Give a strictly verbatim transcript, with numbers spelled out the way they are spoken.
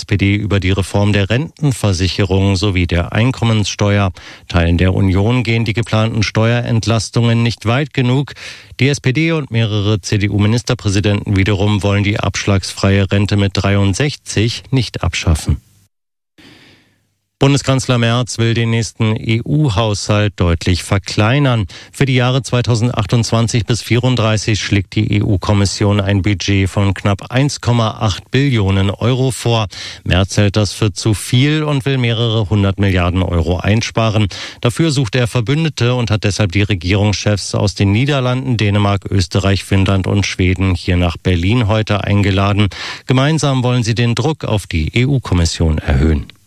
P D über die Reform der Rentenversicherung sowie der Einkommenssteuer. Teilen der Union gehen die geplanten Steuerentlastungen nicht weit genug. Die S P D und mehrere C D U-Ministerpräsidenten wiederum wollen die abschlagsfreie Rente mit dreiundsechzig nicht abschaffen. Bundeskanzler Merz will den nächsten E U-Haushalt deutlich verkleinern. Für die Jahre zweitausendachtundzwanzig bis vierunddreißig schlägt die E U-Kommission ein Budget von knapp eins Komma acht Billionen Euro vor. Merz hält das für zu viel und will mehrere hundert Milliarden Euro einsparen. Dafür sucht er Verbündete und hat deshalb die Regierungschefs aus den Niederlanden, Dänemark, Österreich, Finnland und Schweden hier nach Berlin heute eingeladen. Gemeinsam wollen sie den Druck auf die E U-Kommission erhöhen.